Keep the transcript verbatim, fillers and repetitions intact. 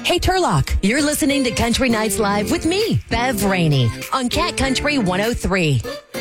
Hey, Turlock, you're listening to Country Nights Live with me, Bev Rainey, on Cat Country one oh three.